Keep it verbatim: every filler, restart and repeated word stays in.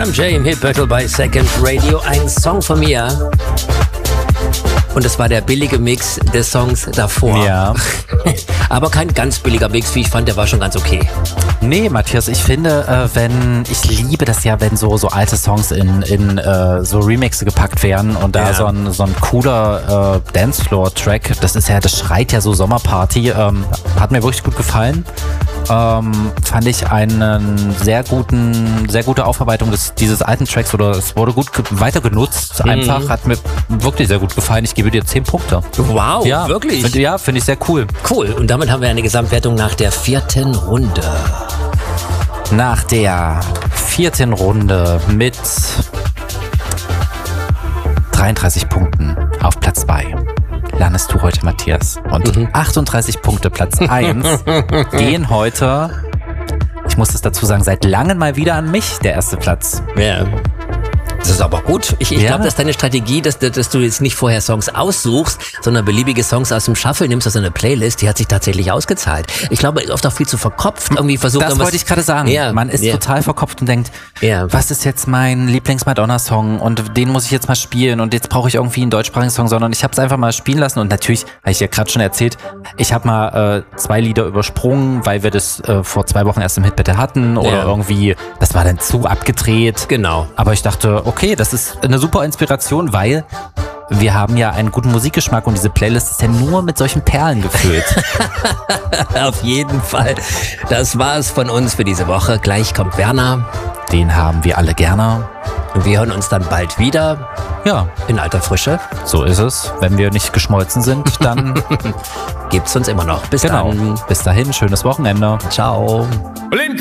Adam J im Hit Battle bei Second Radio. Ein Song von mir. Und das war der billige Mix des Songs davor. Ja. Aber kein ganz billiger Mix, wie ich fand, der war schon ganz okay. Nee, Matthias, ich finde, äh, wenn, ich liebe das ja, wenn so, so alte Songs in, in äh, so Remixe gepackt werden und da Ja. so ein, so ein cooler äh, Dancefloor-Track, das ist ja, das schreit ja so Sommerparty, ähm, hat mir wirklich gut gefallen. Ähm, fand ich einen sehr guten, sehr gute Aufarbeitung des, dieses alten Tracks, oder es wurde gut ge- weiter genutzt, einfach, Mhm. hat mir wirklich sehr gut gefallen. Ich gebe dir zehn Punkte. Wow, Ja, wirklich? Find, ja, finde ich sehr cool. Cool. Und damit haben wir eine Gesamtwertung nach der vierten Runde. Nach der vierten Runde mit dreiunddreißig Punkten auf Platz zwei landest du heute, Matthias. Und Mhm. achtunddreißig Punkte Platz eins gehen heute, ich muss es dazu sagen, seit langem mal wieder an mich, der erste Platz. Ja. Das ist aber gut. Ich, ich Ja. glaube, dass deine Strategie, dass, dass du jetzt nicht vorher Songs aussuchst, sondern beliebige Songs aus dem Shuffle nimmst, aus einer Playlist, die hat sich tatsächlich ausgezahlt. Ich glaube, oft auch viel zu verkopft. Irgendwie versucht Das irgendwas- wollte ich gerade sagen. Ja, Man ist ja. total verkopft und denkt, Ja. was ist jetzt mein Lieblings-Madonna-Song und den muss ich jetzt mal spielen und jetzt brauche ich irgendwie einen deutschsprachigen Song, sondern ich habe es einfach mal spielen lassen und natürlich, habe ich ja gerade schon erzählt, ich habe mal äh, zwei Lieder übersprungen, weil wir das äh, vor zwei Wochen erst im Hitbitte hatten oder Ja. irgendwie, das war dann zu abgedreht. Genau. Aber ich dachte, okay, das ist eine super Inspiration, weil wir haben ja einen guten Musikgeschmack und diese Playlist ist ja nur mit solchen Perlen gefüllt. Auf jeden Fall. Das war's von uns für diese Woche. Gleich kommt Werner. Den haben wir alle gerne. Und wir hören uns dann bald wieder Ja, in alter Frische. so ist es. Wenn wir nicht geschmolzen sind, dann Gibt's uns immer noch. Bis genau. dann. Bis dahin, schönes Wochenende. Ciao. Well, in